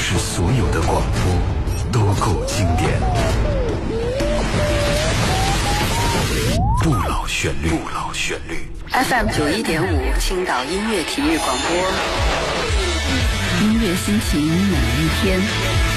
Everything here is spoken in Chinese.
是所有的广播都够经典。不老旋律，不老旋律。 FM 91.5青岛音乐体育广播，音乐心情每一天。